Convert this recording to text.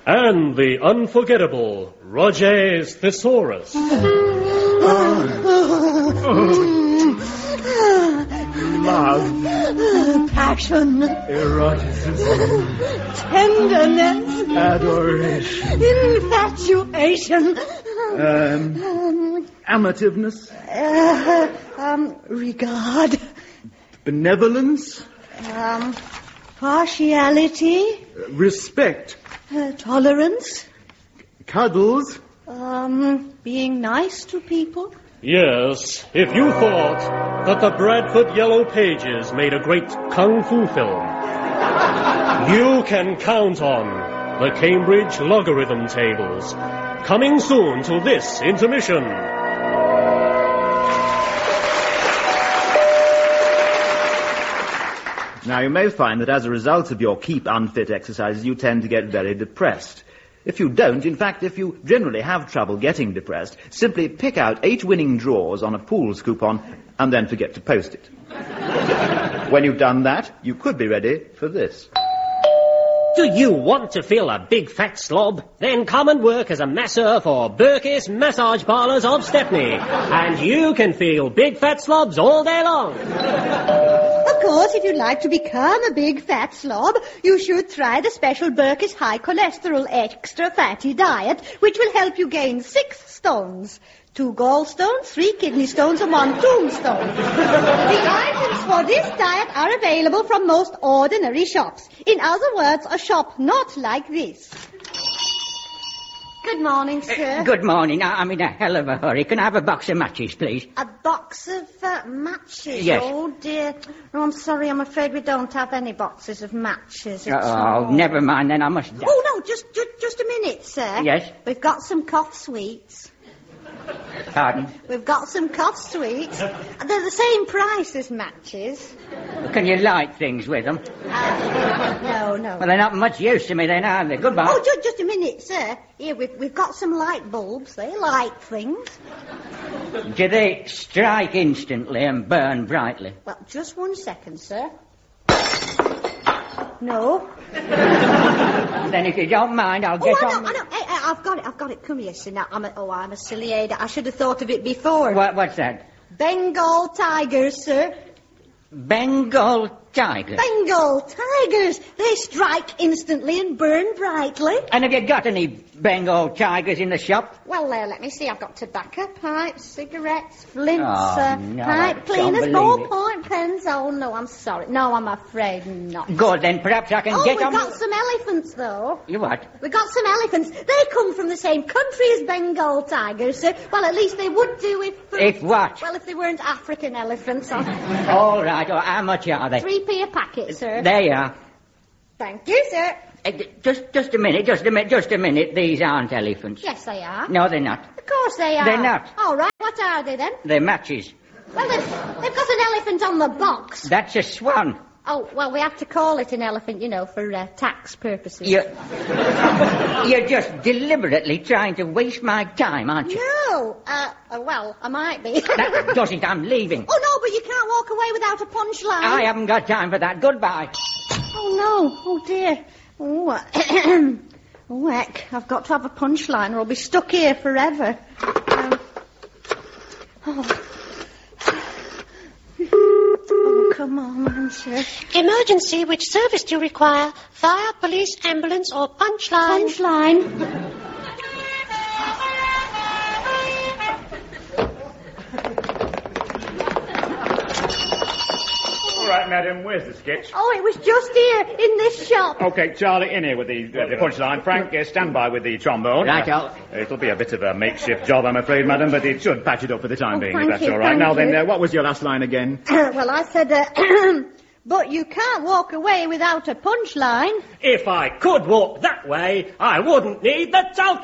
And the unforgettable Roger's Thesaurus. Love. Passion. Eroticism. Tenderness. Adoration. Infatuation. Amativeness. Regard. Benevolence. Partiality. Respect. Tolerance. Cuddles. Being nice to people. Yes, if you thought that the Bradford Yellow Pages made a great kung fu film, you can count on the Cambridge Logarithm Tables, coming soon to this intermission. Now, you may find that as a result of your keep unfit exercises, you tend to get very depressed. If you don't, in fact, if you generally have trouble getting depressed, simply pick out 8 winning draws on a Pools coupon and then forget to post it. When you've done that, you could be ready for this. Do you want to feel a big fat slob? Then come and work as a masseur for Burkiss Massage Parlours of Stepney. And you can feel big fat slobs all day long. Of course, if you'd like to become a big fat slob, you should try the special Burkiss High Cholesterol Extra Fatty Diet, which will help you gain 6 stones. 2 gallstones, 3 kidney stones, and 1 tombstone. The items for this diet are available from most ordinary shops. In other words, a shop not like this. Good morning, sir. Good morning. I'm in a hell of a hurry. Can I have a box of matches, please? A box of matches? Yes. Oh, dear. No, I'm sorry. I'm afraid we don't have any boxes of matches at all. Never mind then. I must... Oh, no, just a minute, sir. Yes? We've got some cough sweets. Pardon? We've got some cough sweets. They're the same price as matches. Can you light things with them? No. Well, they're not much use to me then, are they? Goodbye. Oh, just a minute, sir. Here, we've got some light bulbs. They light things. Do they strike instantly and burn brightly? Well, just 1 second, sir. No. Then if you don't mind, I'll get on... I know. Hey, I've got it. Come here, sir. Now, I'm a silly Ada. I should have thought of it before. What's that? Bengal tigers, sir. Bengal tigers? Bengal tigers. They strike instantly and burn brightly. And have you got any Bengal tigers in the shop? Well, let me see. I've got tobacco pipes, cigarettes, flints, no, pipe cleaners, ballpoint pens. Oh, no, I'm sorry. No, I'm afraid not. Good, then perhaps I can get on... we've got some elephants, though. You what? We've got some elephants. They come from the same country as Bengal tigers, sir. Well, at least they would do if... If what? Well, if they weren't African elephants. All right. How much are they? 3p a packet, sir. There you are. Thank you, sir. Just a minute. These aren't elephants. Yes, they are. No, they're not. Of course they are. They're not. All right. What are they, then? They're matches. Well, they've got an elephant on the box. That's a swan. Oh, well, we have to call it an elephant, for tax purposes. You're just deliberately trying to waste my time, aren't you? No. Well, I might be. That doesn't. I'm leaving. Oh, no, but you can't walk away without a punchline. I haven't got time for that. Goodbye. Oh, no. Oh, dear. Oh, oh, heck. I've got to have a punchline or I'll be stuck here forever. Oh, come on, answer. Emergency, which service do you require? Fire, police, ambulance, or punchline? Punchline. All right, madam, where's the sketch? Oh, it was just here, in this shop. Okay, Charlie, in here with the punchline. Frank, stand by with the trombone. Right-o. It'll be a bit of a makeshift job, I'm afraid, madam, but it should patch it up for the time being, if that's all right. Thank Now you. then, what was your last line again? Well, I said, but you can't walk away without a punchline. If I could walk that way, I wouldn't need the talc